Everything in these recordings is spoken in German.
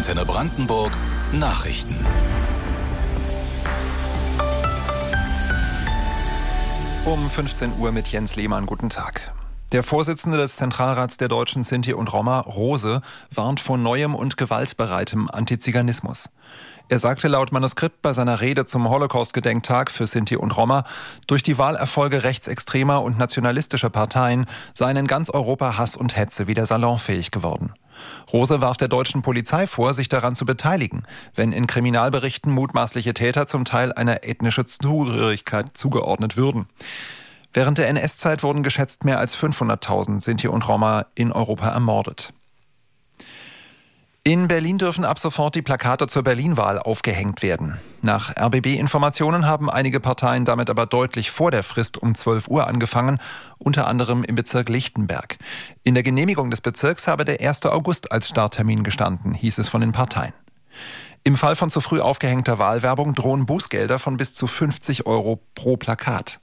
Antenne Brandenburg Nachrichten. Um 15 Uhr mit Jens Lehmann. Guten Tag. Der Vorsitzende des Zentralrats der Deutschen Sinti und Roma, Rose, warnt vor neuem und gewaltbereitem Antiziganismus. Er sagte laut Manuskript bei seiner Rede zum Holocaust-Gedenktag für Sinti und Roma, durch die Wahlerfolge rechtsextremer und nationalistischer Parteien seien in ganz Europa Hass und Hetze wieder salonfähig geworden. Rose warf der deutschen Polizei vor, sich daran zu beteiligen, wenn in Kriminalberichten mutmaßliche Täter zum Teil einer ethnischen Zugehörigkeit zugeordnet würden. Während der NS-Zeit wurden geschätzt mehr als 500.000 Sinti und Roma in Europa ermordet. In Berlin dürfen ab sofort die Plakate zur Berlin-Wahl aufgehängt werden. Nach RBB-Informationen haben einige Parteien damit aber deutlich vor der Frist um 12 Uhr angefangen, unter anderem im Bezirk Lichtenberg. In der Genehmigung des Bezirks habe der 1. August als Starttermin gestanden, hieß es von den Parteien. Im Fall von zu früh aufgehängter Wahlwerbung drohen Bußgelder von bis zu 50 € pro Plakat.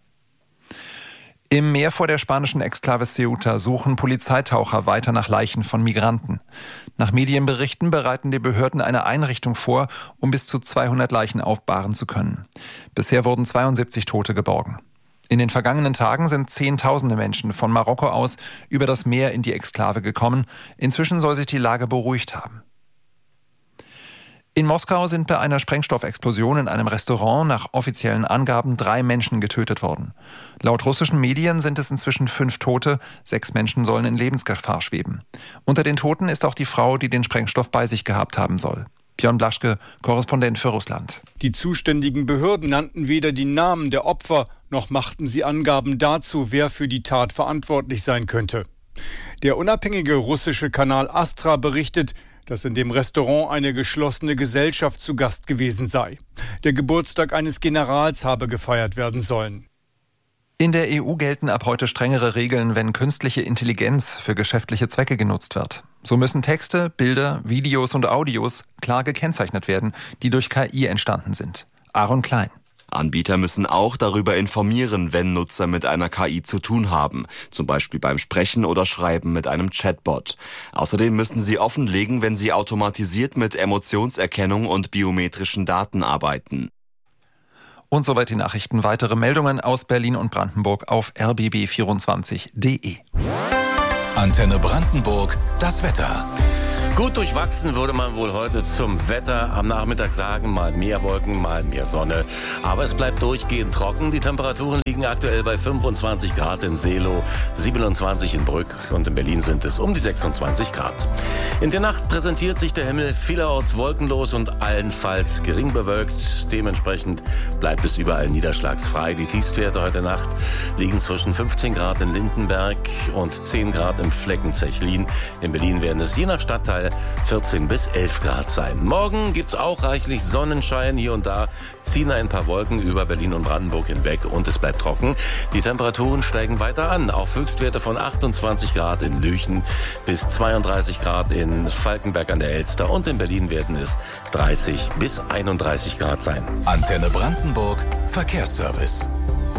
Im Meer vor der spanischen Exklave Ceuta suchen Polizeitaucher weiter nach Leichen von Migranten. Nach Medienberichten bereiten die Behörden eine Einrichtung vor, um bis zu 200 Leichen aufbahren zu können. Bisher wurden 72 Tote geborgen. In den vergangenen Tagen sind Zehntausende Menschen von Marokko aus über das Meer in die Exklave gekommen. Inzwischen soll sich die Lage beruhigt haben. In Moskau sind bei einer Sprengstoffexplosion in einem Restaurant nach offiziellen Angaben 3 Menschen getötet worden. Laut russischen Medien sind es inzwischen 5 Tote, 6 Menschen sollen in Lebensgefahr schweben. Unter den Toten ist auch die Frau, die den Sprengstoff bei sich gehabt haben soll. Björn Blaschke, Korrespondent für Russland. Die zuständigen Behörden nannten weder die Namen der Opfer, noch machten sie Angaben dazu, wer für die Tat verantwortlich sein könnte. Der unabhängige russische Kanal Astra berichtet, dass in dem Restaurant eine geschlossene Gesellschaft zu Gast gewesen sei. Der Geburtstag eines Generals habe gefeiert werden sollen. In der EU gelten ab heute strengere Regeln, wenn künstliche Intelligenz für geschäftliche Zwecke genutzt wird. So müssen Texte, Bilder, Videos und Audios klar gekennzeichnet werden, die durch KI entstanden sind. Aaron Klein. Anbieter müssen auch darüber informieren, wenn Nutzer mit einer KI zu tun haben, zum Beispiel beim Sprechen oder Schreiben mit einem Chatbot. Außerdem müssen sie offenlegen, wenn sie automatisiert mit Emotionserkennung und biometrischen Daten arbeiten. Und soweit die Nachrichten. Weitere Meldungen aus Berlin und Brandenburg auf rbb24.de. Antenne Brandenburg, das Wetter. Gut durchwachsen würde man wohl heute zum Wetter am Nachmittag sagen, mal mehr Wolken, mal mehr Sonne. Aber es bleibt durchgehend trocken. Die Temperaturen liegen aktuell bei 25 Grad in Seelow, 27 in Brück und in Berlin sind es um die 26 Grad. In der Nacht präsentiert sich der Himmel vielerorts wolkenlos und allenfalls gering bewölkt. Dementsprechend bleibt es überall niederschlagsfrei. Die Tiefstwerte heute Nacht liegen zwischen 15 Grad in Lindenberg und 10 Grad im Flecken Zechlin. In Berlin werden es je nach Stadtteil 14 bis 11 Grad sein. Morgen gibt's auch reichlich Sonnenschein. Hier und da ziehen ein paar Wolken über Berlin und Brandenburg hinweg und es bleibt trocken. Die Temperaturen steigen weiter an. Auf Höchstwerte von 28 Grad in Lüchen bis 32 Grad in Falkenberg an der Elster und in Berlin werden es 30 bis 31 Grad sein. Antenne Brandenburg, Verkehrsservice.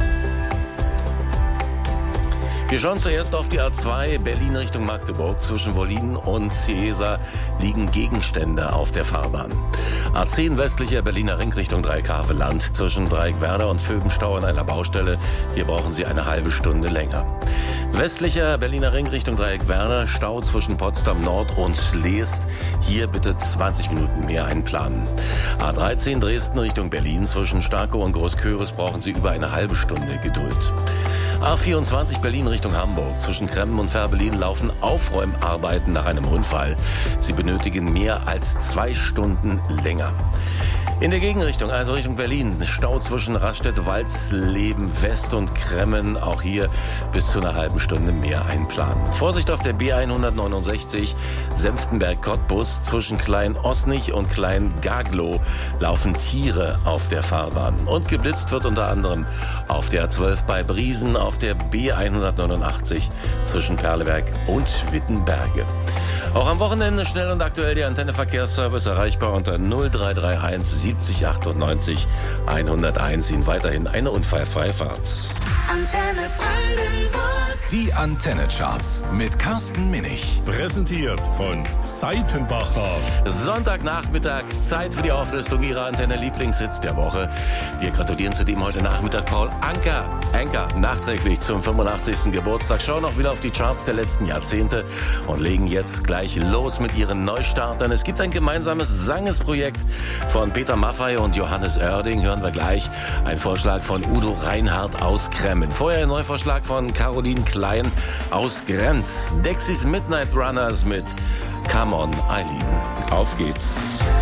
Wir schauen zuerst auf die A2 Berlin Richtung Magdeburg. Zwischen Wollin und Ciesa liegen Gegenstände auf der Fahrbahn. A10 westlicher Berliner Ring Richtung Dreieck-Haveland. Zwischen Dreieck-Werder und Vöbenstau an einer Baustelle. Hier brauchen Sie eine halbe Stunde länger. Westlicher Berliner Ring Richtung Dreieck-Werder. Stau zwischen Potsdam Nord und Leest. Hier bitte 20 Minuten mehr einplanen. A13 Dresden Richtung Berlin. Zwischen Starkow und Großköris brauchen Sie über eine halbe Stunde Geduld. A24 Berlin Richtung Hamburg. Zwischen Kremmen und Fährberlin laufen Aufräumarbeiten nach einem Unfall. Sie benötigen mehr als 2 Stunden länger. In der Gegenrichtung, also Richtung Berlin, Stau zwischen Raststätte, Walsleben, West und Kremmen. Auch hier bis zu einer halben Stunde mehr einplanen. Vorsicht auf der B169 Senftenberg-Cottbus. Zwischen Klein-Osnich und Klein-Gaglow laufen Tiere auf der Fahrbahn. Und geblitzt wird unter anderem auf der A12 bei Briesen, auf der B189 zwischen Perleberg und Wittenberge. Auch am Wochenende schnell und aktuell der Antenne Verkehrsservice erreichbar unter 0331 70 98 101. Ihnen weiterhin eine unfallfreie Fahrt. Antenne Brandenburg. Die Antenne-Charts mit Carsten Minich. Präsentiert von Seitenbacher. Sonntagnachmittag, Zeit für die Auflistung Ihrer Antenne-Lieblingshits der Woche. Wir gratulieren zudem heute Nachmittag Paul Anka nachträglich zum 85. Geburtstag. Schauen auch wieder auf die Charts der letzten Jahrzehnte und legen jetzt gleich los mit ihren Neustartern. Es gibt ein gemeinsames Sangesprojekt von Peter Maffay und Johannes Oerding. Hören wir gleich. Ein Vorschlag von Udo Reinhardt aus Kremmen. Vorher ein Neuvorschlag von Caroline Klein aus Grenz. Dexys Midnight Runners mit Come On Eileen. Auf geht's.